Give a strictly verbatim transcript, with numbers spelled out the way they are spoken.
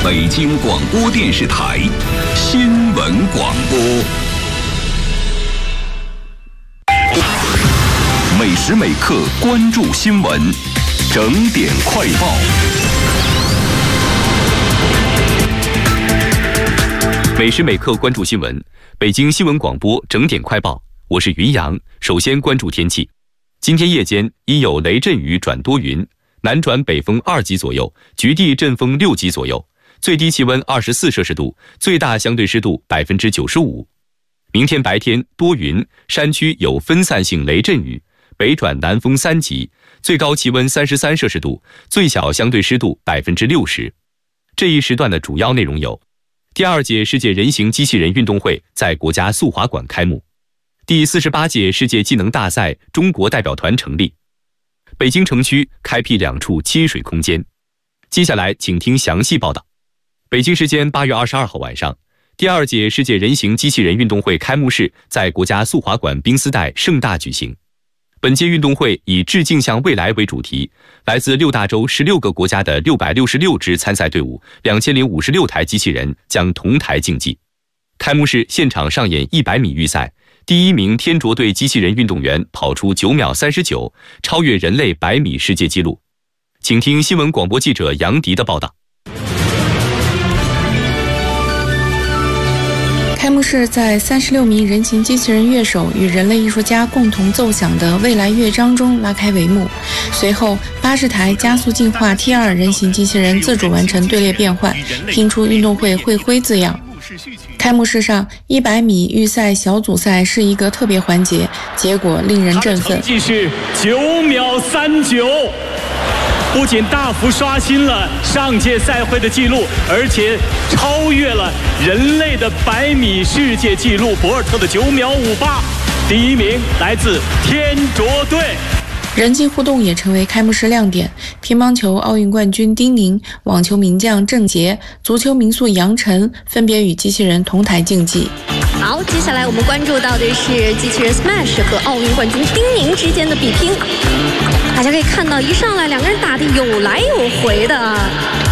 北京广播电视台新闻广播。每时每刻关注新闻，整点快报。每时每刻关注新闻，北京新闻广播整点快报，我是云阳。首先关注天气，今天夜间阴有雷阵雨转多云，南转北风二级左右，局地阵风六级左右，最低气温二十四摄氏度，最大相对湿度百分之九十五。明天白天多云，山区有分散性雷阵雨，北转南风三级，最高气温三十三摄氏度，最小相对湿度百分之六十。这一时段的主要内容有：第二届世界人形机器人运动会在国家速滑馆开幕；第四十八届世界技能大赛中国代表团成立；北京城区开辟两处亲水空间。接下来请听详细报道。北京时间八月二十二号晚上，第二届世界人形机器人运动会开幕式在国家速滑馆冰丝带盛大举行。本届运动会以致敬向未来为主题，来自六大洲十六个国家的六百六十六支参赛队伍，两千零五十六台机器人将同台竞技。开幕式现场上演一百米预赛，第一名天卓队机器人运动员跑出九秒三十九，超越人类百米世界纪录。请听新闻广播记者杨迪的报道。 开幕式在三十六名人形机器人乐手与人类艺术家共同奏响的未来乐章中拉开帷幕。随后，八十台加速进化 T 二 人形机器人自主完成队列变换，拼出运动会会徽字样。开幕式上，一百米预赛小组赛是一个特别环节，结果令人振奋。 成绩是九秒三九。不仅大幅刷新了上届赛会的纪录，而且超越了人类的百米世界纪录博尔特的九秒五八。第一名来自天卓队。 人机互动也成为开幕式亮点，乒乓球奥运冠军丁宁、网球名将郑洁、足球名宿杨晨分别与机器人同台竞技。 好，接下来我们关注到的是机器人 Smash 和奥运冠军丁宁之间的比拼。大家可以看到，一上来两个人打得有来有回的。